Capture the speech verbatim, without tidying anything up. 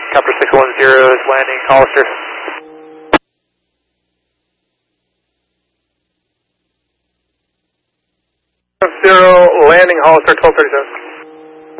Copter six one zero is landing Hollister. Zero, landing Hollister, twelve thirty-seven.